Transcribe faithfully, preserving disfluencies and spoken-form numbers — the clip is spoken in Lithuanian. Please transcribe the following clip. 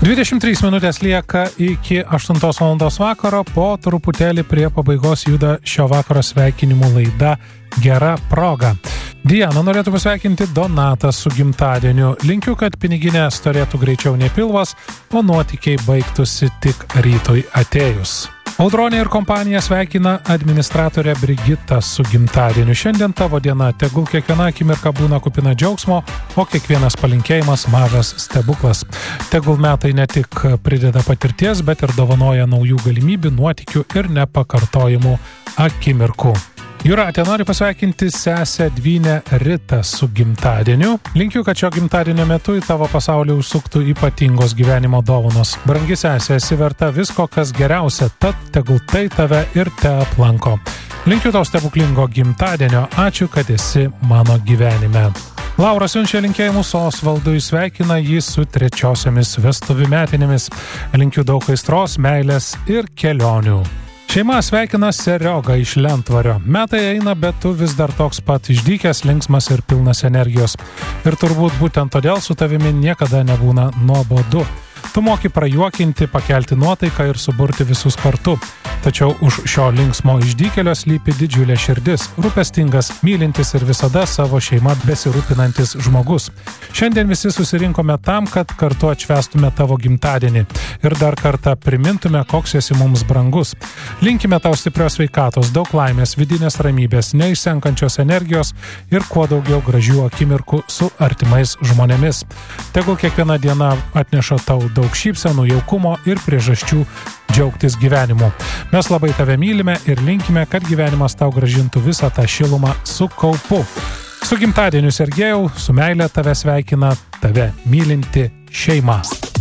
dvidešimt trys minutės lieka iki aštuntos valandos vakaro, po truputėlį prie pabaigos juda šio vakaro sveikinimų laida Gera proga. Diana norėtų pasveikinti Donatą su gimtadieniu. Linkiu, kad piniginė storėtų greičiau nei pilvas, o nuotykiai baigtųsi tik rytoj atėjus. Audronė ir kompanija sveikina administratorę Brigitą su gimtadieniu. Šiandien tavo diena, tegul kiekviena akimirka būna kupina džiaugsmo, o kiekvienas palinkėjimas mažas stebuklas. Tegul metai ne tik prideda patirties, bet ir dovanoja naujų galimybių, nuotykių ir nepakartojimų akimirkų. Jūratė nori pasveikinti sesę dvynę Ritą su gimtadieniu. Linkiu, kad šio gimtadienio metu į tavo pasaulį užsuktų ypatingos gyvenimo dovanos. Brangi sesė, esi verta visko, kas geriausia, tad tegul tai tave ir te aplanko. Linkiu tau stebuklingo gimtadienio, ačiū, kad esi mano gyvenime. Laura siunčia linkėjimus Osvaldui, sveikina jį su trečiosiamis vestuvių metinėmis. Linkiu daug aistros, meilės ir kelionių. Šeima sveikina Seriogą iš Lentvario. Metai eina, bet tu vis dar toks pat išdykęs, linksmas ir pilnas energijos. Ir turbūt būtent todėl su tavimi niekada nebūna nuobodu. Tu moki prajuokinti, pakelti nuotaiką ir suburti visus kartu. Tačiau už šio linksmo išdykėlio slypi didžiulė širdis, rūpestingas, mylintis ir visada savo šeima besirūpinantis žmogus. Šiandien visi susirinkome tam, kad kartu atšvęstume tavo gimtadienį ir dar kartą primintume, koks esi mums brangus. Linkime tau stiprios sveikatos, daug laimės, vidinės ramybės, neišsenkančios energijos ir kuo daugiau gražių akimirkų su artimais žmonėmis. Tegul kiekviena diena atneša tau daug šypsenų, jaukumo ir priežasčių džiaugtis gyvenimu. Mes labai tave mylime ir linkime, kad gyvenimas tau gražintų visą tą šilumą su kaupu. Su gimtadieniu, Sergejau, su meile tave sveikina tave mylinti šeima.